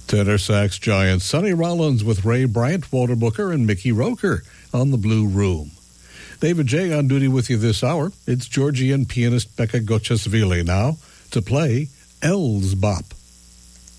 Tenor sax giant Sonny Rollins with Ray Bryant, Walter Booker, and Mickey Roker on the Blue Room. David J. on duty with you this hour. It's Georgian pianist Becca Gochesvili now to play Els Bop.